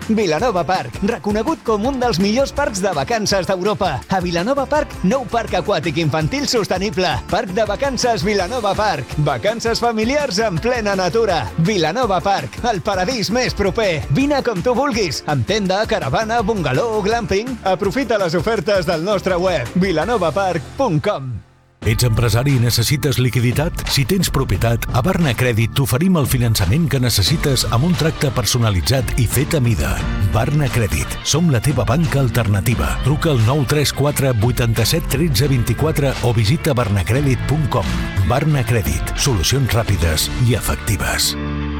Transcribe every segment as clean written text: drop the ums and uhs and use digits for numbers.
Vilanova Park, reconegut com un dels millors parcs de vacances d'Europa. A Vilanova Park, nou parc aquàtic infantil sostenible. Parc de vacances Vilanova Park. Vacances familiars en plena natura. Vilanova Park, el paradís més proper. Vine com tu vulguis, amb tenda, caravana, bungalow o glamping. Aprofita les ofertes del nostre web, vilanovapark.com. Ets empresari i necessites liquiditat? Si tens propietat, a Barna Crèdit t'oferim el finançament que necessites amb un tracte personalitzat i fet a mida. Barna Crèdit. Som la teva banca alternativa. Truca al 934 87 13 24 o visita barnacredit.com. Barna Crèdit. Solucions ràpides i efectives.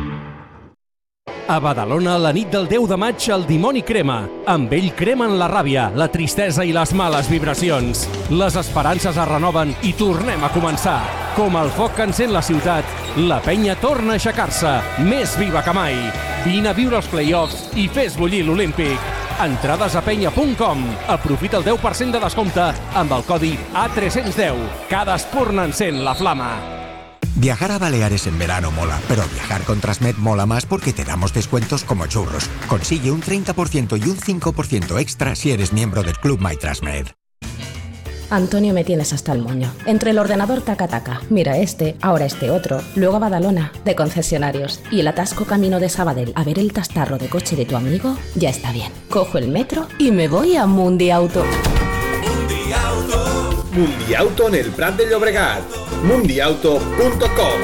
A Badalona, la nit del 10 de maig, el dimoni crema. Amb ell cremen la ràbia, la tristesa i les males vibracions. Les esperances es renoven i tornem a començar. Com el foc que encén la ciutat, la penya torna a aixecar-se, més viva que mai. Vine a viure els play-offs i fes bullir l'Olímpic. Entrades a penya.com. Aprofita el 10% de descompte amb el codi A310. Cada espurna encén la flama. Viajar a Baleares en verano mola, pero viajar con Transmed mola más porque te damos descuentos como churros. Consigue un 30% y un 5% extra si eres miembro del Club MyTransmed. Antonio, me tienes hasta el moño. Entre el ordenador taca-taca, mira este, ahora este otro, luego a Badalona, de concesionarios, y el atasco camino de Sabadell a ver el tastarro de coche de tu amigo, ya está bien. Cojo el metro y me voy a Mundiauto. Mundiauto en el Prat de Llobregat. Mundiauto.com.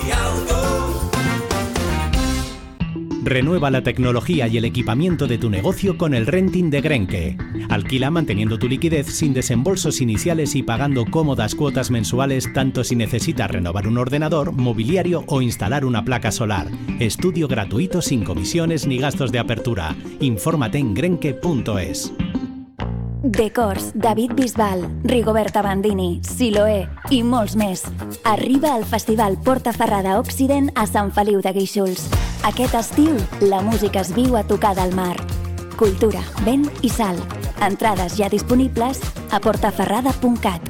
Renueva la tecnología y el equipamiento de tu negocio con el renting de Grenke. Alquila manteniendo tu liquidez sin desembolsos iniciales y pagando cómodas cuotas mensuales tanto si necesitas renovar un ordenador, mobiliario o instalar una placa solar. Estudio gratuito sin comisiones ni gastos de apertura. Infórmate en grenke.es. Decors, David Bisbal, Rigoberta Bandini, Siloé i molts més. Arriba al Festival Portaferrada Occident a Sant Feliu de Guíxols. Aquest estiu, la música es viu a tocar del mar. Cultura, vent i sal. Entrades ja disponibles a portaferrada.cat.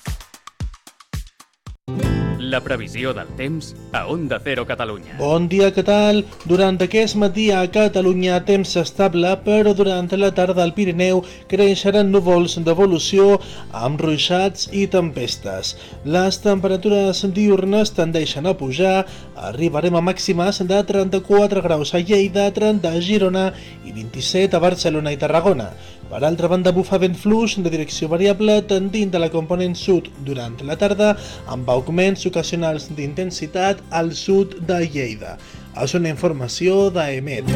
La previsió del temps a Onda Cero Catalunya. Bon dia, què tal? Durant aquest matí a Catalunya temps estable, però durant la tarda al Pirineu creixeran núvols d'evolució amb ruixats i tempestes. Les temperatures diurnes tendeixen a pujar, arribarem a màximes de 34 graus a Lleida, 30 a Girona i 27 a Barcelona i Tarragona. Per altra banda, bufa vent fluix de direcció variable tendint a la component sud durant la tarda, amb augments ocasionals d'intensitat al sud de Lleida. És una informació d'EMET.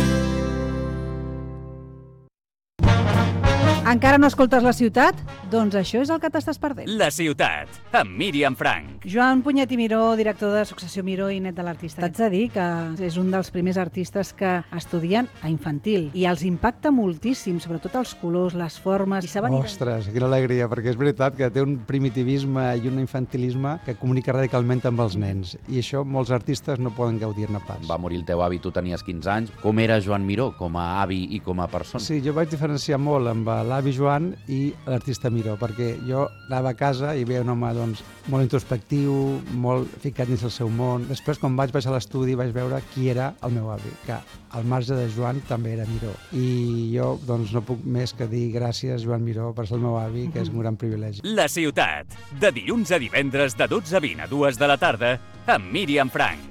Encara no escoltes La Ciutat? Doncs això és el que t'estàs perdent. La Ciutat, amb Míriam Frank. Joan Punyet i Miró, director de Successió Miró i net de l'artista. T'haig de dir que és un dels primers artistes que estudien a infantil i els impacta moltíssim, sobretot els colors, les formes. Ostres, quina alegria, perquè és veritat que té un primitivisme i un infantilisme que comunica radicalment amb els nens, i això molts artistes no poden gaudir-ne pas. Va morir el teu avi, tu tenies 15 anys. Com era Joan Miró com a avi i com a persona? Sí, jo vaig diferenciar molt amb l'avi Joan i l'artista Miró, perquè jo anava a casa i veia un home molt introspectiu, molt ficat dins el seu món. Després, quan vaig baixar a l'estudi, vaig veure qui era el meu avi, que al marge de Joan també era Miró. I jo no puc més que dir gràcies, Joan Miró, per ser el meu avi, que és un gran privilegi. La Ciutat, de dilluns a divendres de 12 a 20 a 2 de la tarda, amb Míriam Frank.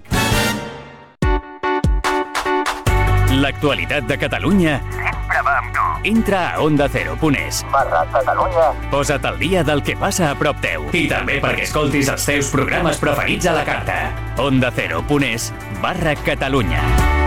L'actualitat de Catalunya sempre va amb tu. Entra a ondacero.es/Catalunya. Posa't al dia del que passa a prop teu. I també perquè escoltis els teus programes preferits a la carta. ondacero.es/Catalunya.